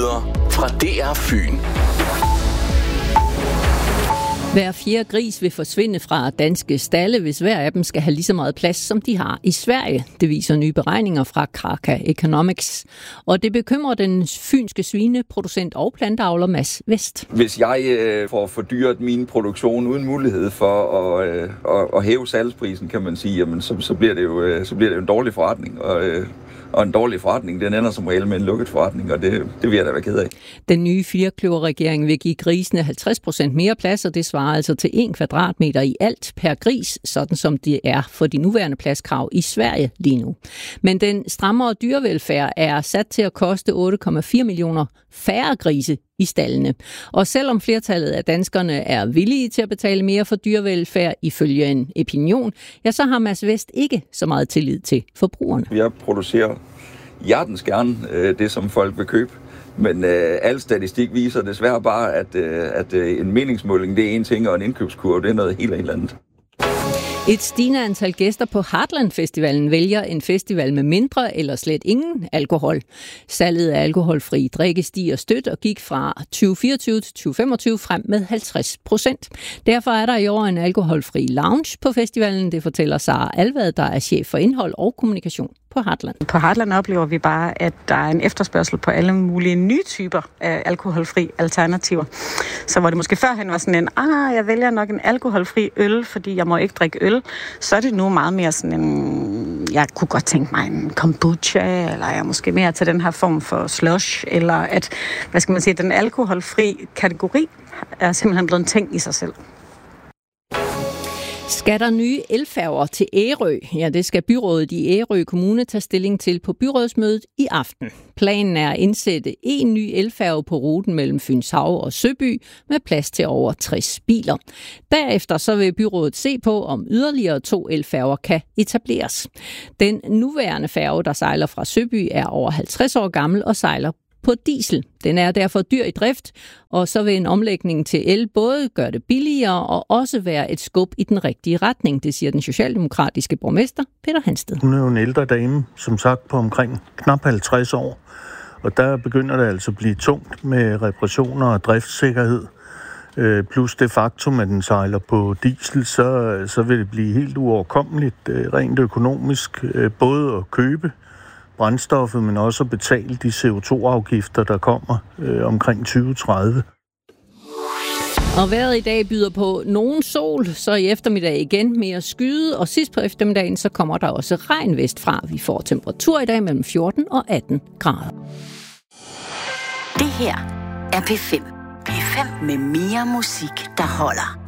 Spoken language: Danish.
Nyheder fra DR Fyn. Hver fjerde gris vil forsvinde fra danske stalde, hvis hver af dem skal have lige så meget plads, som de har i Sverige. Det viser nye beregninger fra Kraka Economics. Og det bekymrer den fynske svineproducent og planteavler Mads Vest. Hvis jeg får fordyret min produktion uden mulighed for at hæve salgsprisen, kan man sige, jamen, så bliver det jo en dårlig forretning. Og en dårlig forretning, den ender som regel med en lukket forretning, og det vil jeg da være ked af. Den nye firekløverregering vil give grisene 50% mere plads, og det svarer altså til 1 kvadratmeter i alt per gris, sådan som det er for de nuværende pladskrav i Sverige lige nu. Men den strammere dyrevelfærd er sat til at koste 8,4 millioner færre grise i staldene. Og selvom flertallet af danskerne er villige til at betale mere for dyrevelfærd ifølge en opinion, ja, så har Mads Vest ikke så meget tillid til forbrugerne. Jeg producerer hjertens gerne det, som folk vil købe. Men al statistik viser desværre bare, at en meningsmåling, det er en ting, og en indkøbskurve, det er noget helt andet. Et stigende antal gæster på Heartland Festivalen vælger en festival med mindre eller slet ingen alkohol. Salget af alkoholfri drikke stiger stødt og gik fra 2024 til 2025 frem med 50%. Derfor er der i år en alkoholfri lounge på festivalen. Det fortæller Sara Alvad, der er chef for indhold og kommunikation på Heartland. På Heartland oplever vi bare, at der er en efterspørgsel på alle mulige nye typer af alkoholfri alternativer. Så hvor det måske førhen var sådan en, jeg vælger nok en alkoholfri øl, fordi jeg må ikke drikke øl, så er det nu meget mere sådan en, jeg kunne godt tænke mig en kombucha, eller jeg måske mere til den her form for slush, eller at, den alkoholfri kategori er simpelthen blevet en ting i sig selv. Skal der nye elfærger til Ærø? Ja, det skal byrådet i Ærø Kommune tage stilling til på byrådsmødet i aften. Planen er at indsætte en ny elfærge på ruten mellem Fynshav og Søby med plads til over 60 biler. Derefter så vil byrådet se på, om yderligere 2 elfærger kan etableres. Den nuværende færge, der sejler fra Søby, er over 50 år gammel og sejler på diesel. Den er derfor dyr i drift, og så vil en omlægning til el både gøre det billigere og også være et skub i den rigtige retning, det siger den socialdemokratiske borgmester Peter Hansted. Hun er jo en ældre dame, som sagt på omkring knap 50 år, og der begynder det altså at blive tungt med reparationer og driftssikkerhed. Plus det faktum, at den sejler på diesel, så vil det blive helt uoverkommeligt rent økonomisk, både at købe brændstoffet, men også at betale de CO2-afgifter, der kommer omkring 2030. Og vejret i dag byder på nogen sol, så i eftermiddag igen mere skyde, og sidst på eftermiddagen så kommer der også regn vestfra. Vi får temperatur i dag mellem 14 og 18 grader. Det her er P5. P5 med mere musik, der holder.